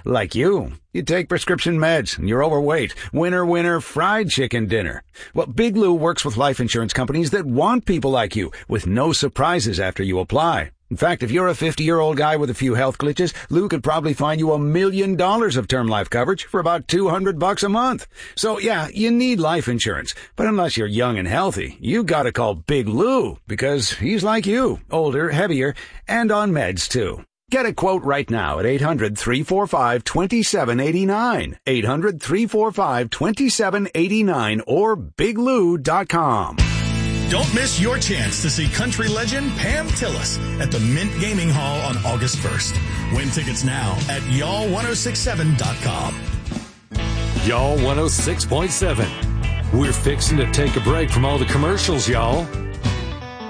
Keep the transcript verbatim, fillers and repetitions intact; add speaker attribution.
Speaker 1: Like you. You take prescription meds and you're overweight. Winner, winner, fried chicken dinner. Well, Big Lou works with life insurance companies that want people like you with no surprises after you apply. In fact, if you're a fifty-year-old guy with a few health glitches, Lou could probably find you a million dollars of term life coverage for about two hundred bucks a month. So yeah, you need life insurance. But unless you're young and healthy, you gotta call Big Lou because he's like you, older, heavier, and on meds too. Get a quote right now at eight hundred, three four five, two seven eight nine, eight hundred, three four five, two seven eight nine, or big lou dot com.
Speaker 2: Don't miss your chance to see country legend Pam Tillis at the Mint Gaming Hall on August first. Win tickets now at y'all ten sixty-seven dot com.
Speaker 3: Y'all one oh six point seven. We're fixing to take a break from all the commercials, y'all.